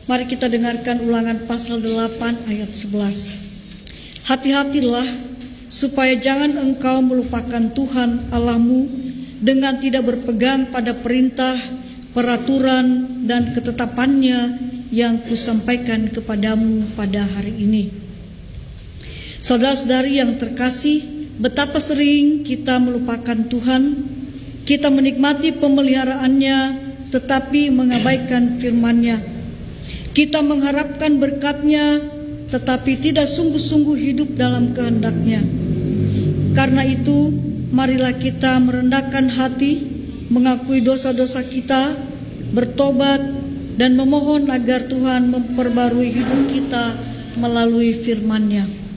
Mari kita dengarkan Ulangan pasal 8 ayat 11. Hati-hatilah supaya jangan engkau melupakan Tuhan Allahmu dengan tidak berpegang pada perintah, peraturan, dan ketetapannya yang kusampaikan kepadamu pada hari ini. Saudara-saudari yang terkasih, betapa sering kita melupakan Tuhan. Kita menikmati pemeliharaannya tetapi mengabaikan firman-Nya. Kita mengharapkan berkat-Nya tetapi tidak sungguh-sungguh hidup dalam kehendak-Nya. Karena itu, marilah kita merendahkan hati, mengakui dosa-dosa kita, bertobat, dan memohon agar Tuhan memperbarui hidup kita melalui firman-Nya.